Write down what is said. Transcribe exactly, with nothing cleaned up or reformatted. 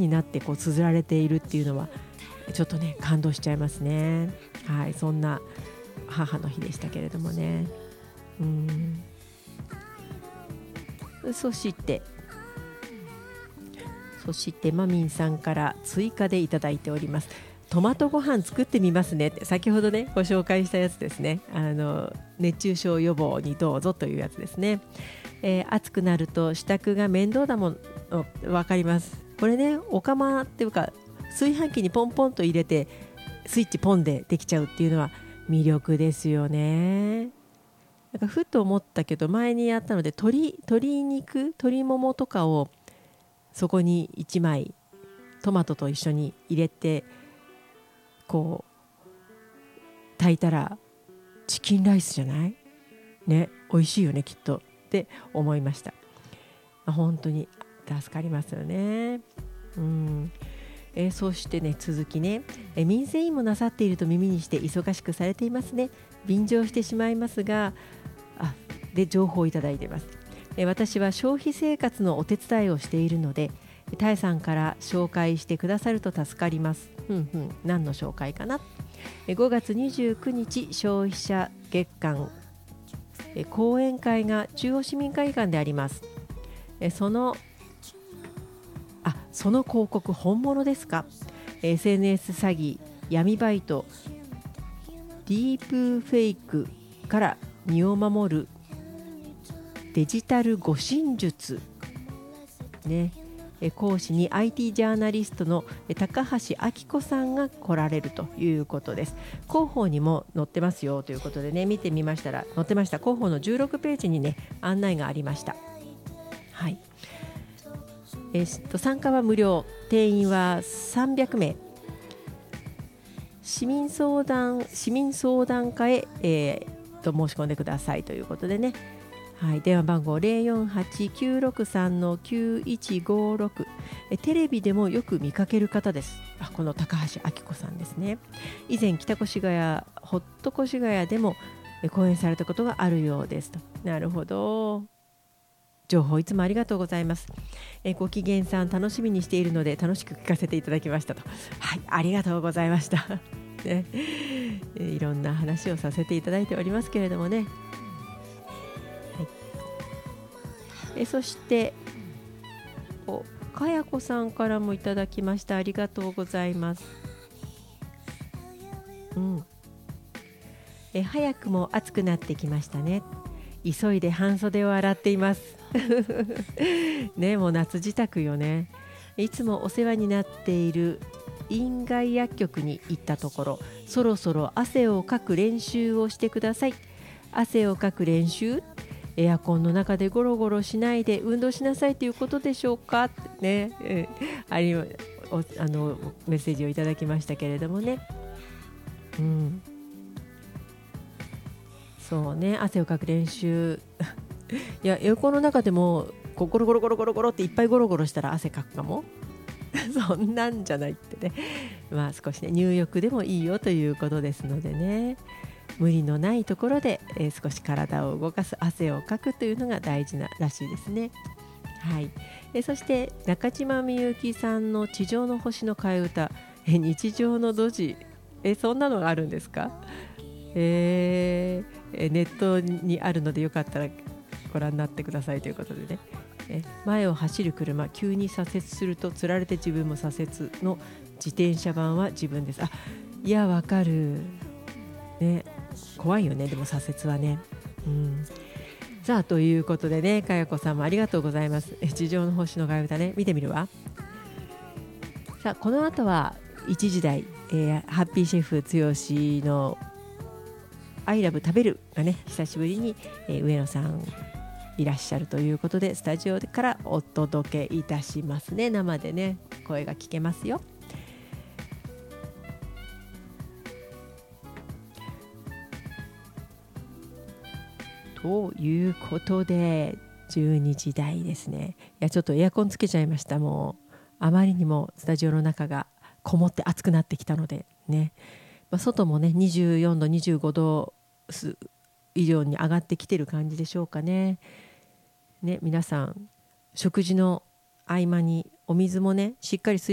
になってこう綴られているっていうのはちょっとね感動しちゃいますね。はい、そんな母の日でしたけれどもね。うん。そしてそしてマミンさんから追加でいただいております。トマトご飯作ってみますねって、先ほどねご紹介したやつですね。あの熱中症予防にどうぞというやつですね。えー、暑くなると支度が面倒だもん、分かります。これね、お釜っていうか炊飯器にポンポンと入れてスイッチポンでできちゃうっていうのは魅力ですよね。なんかふと思ったけど、前にやったので鶏鶏肉鶏ももとかをそこにいちまいトマトと一緒に入れてこう炊いたらチキンライスじゃないね、美味しいよねきっとって思いました。本当に助かりますよね。うん。えー、そしてね続きね、えー、民生委員もなさっていると耳にして忙しくされていますね。便乗してしまいますが、あで情報をいただいています。えー、私は消費生活のお手伝いをしているので、タエさんから紹介してくださると助かります。ふんふん、何の紹介かな。えー、ごがつにじゅうくにち消費者月間、えー、講演会が中央市民会館であります。えー、そのあその広告本物ですか。 エスエヌエス 詐欺、闇バイト、ディープフェイクから身を守るデジタル護身術、ね、講師に アイティー ジャーナリストの高橋明子さんが来られるということです。広報にも載ってますよということでね、見てみましたら載ってました。広報のじゅうろくページにね案内がありました。はい。えー、と参加は無料、定員はさんびゃくめい、市民相談市民相談課へ、えー、と申し込んでくださいということでね、はい、電話番号 ゼロよんはちきゅうろくさんのきゅういちごろく、えテレビでもよく見かける方です。あ、この高橋明子さんですね。以前北越谷ホット越谷でも講演されたことがあるようですと。なるほど、情報いつもありがとうございます。えご機嫌さん、楽しみにしているので楽しく聞かせていただきましたと。はい、ありがとうございました、ね、いろんな話をさせていただいておりますけれどもね、はい、えそしておかやこさんからもいただきました。ありがとうございます。うん、え早くも暑くなってきましたね。急いで半袖を洗っていますね、もう夏支度よね。いつもお世話になっている院外薬局に行ったところ、そろそろ汗をかく練習をしてください。汗をかく練習、エアコンの中でゴロゴロしないで運動しなさいということでしょうかってね、えありおあのメッセージをいただきましたけれどもね、うん、そうね、汗をかく練習いやエアコンの中でもこうゴロゴロゴロゴロゴロっていっぱいゴロゴロしたら汗かくかもそんなんじゃないってね、まあ少しね入浴でもいいよということですのでね、無理のないところで、えー、少し体を動かす、汗をかくというのが大事ならしいですね。はい。えー、そして中島みゆきさんの地上の星の替え歌、えー、日常のドジ、えー、そんなのがあるんですか。えー、ネットにあるのでよかったらご覧になってくださいということでね、え前を走る車、急に左折するとつられて自分も左折の自転車版は自分です。あ、いやわかる、ね、怖いよね、でも左折はね、うん、さあということでね、かやこさんもありがとうございます。え地上の星の替え歌ね、見てみるわ。さあこの後はいちじ台、えー、ハッピーシェフつよしのアイラブ食べるがね、久しぶりに、えー、上野さんいらっしゃるということでスタジオからお届けいたしますね。生でね声が聞けますよ。ということでじゅうにじ台ですね。いやちょっとエアコンつけちゃいました。もうあまりにもスタジオの中がこもって暑くなってきたのでね、まあ、外もねにじゅうよんどにじゅうごど以上に上がってきてる感じでしょうかね。ね、皆さん食事の合間にお水もねしっかり水